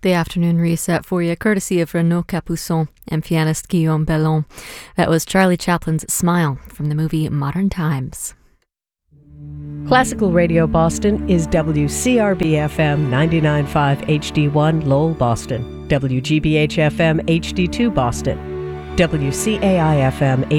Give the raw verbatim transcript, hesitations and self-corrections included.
The afternoon reset for you, courtesy of Renaud Capuçon and pianist Guillaume Bellon. That was Charlie Chaplin's Smile from the movie Modern Times. Classical Radio Boston is W C R B F M ninety-nine point five H D one Lowell, Boston, W G B H F M H D two Boston, W C A I F M